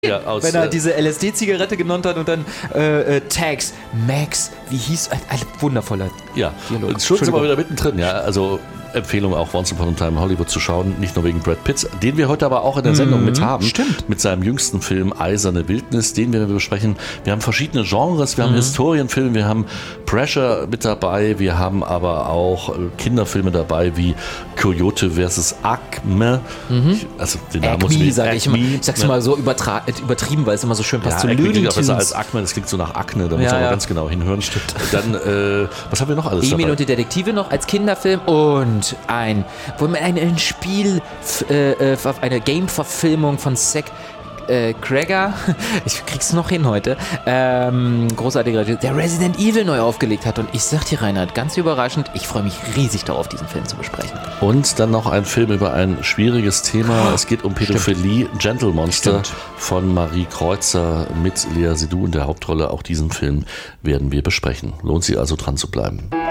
wenn er diese LSD-Zigarette genommen hat und dann Tags, Max, wie hieß, ein wundervoller Dialog. Schon sind wir wieder mittendrin, also Empfehlung auch Once Upon a Time in Hollywood zu schauen, nicht nur wegen Brad Pitt, den wir heute aber auch in der Sendung mit haben. Stimmt. Mit seinem jüngsten Film Eiserne Wildnis, den wir besprechen. Wir haben verschiedene Genres, wir haben Historienfilme, wir haben Pressure mit dabei, wir haben aber auch Kinderfilme dabei wie Coyote vs. Acme. Also den Namen muss ich sag ich immer. Ich sag's mal so übertrieben, weil es immer so schön passt zu Looney Tunes. Besser als Acme, das klingt so nach Akne, da muss man aber ganz genau hinhören. Stimmt. Dann, was haben wir noch alles dabei? Emil und die Detektive noch als Kinderfilm und eine Game-Verfilmung von Zack Cregger, ich krieg's noch hin heute, großartiger, der Resident Evil neu aufgelegt hat. Und ich sag dir, Reinhard, ganz überraschend, ich freue mich riesig darauf, diesen Film zu besprechen. Und dann noch ein Film über ein schwieriges Thema. Es geht um Pädophilie, Gentle Monster von Marie Kreuzer mit Lea Seydoux in der Hauptrolle. Auch diesen Film werden wir besprechen. Lohnt sich also dran zu bleiben.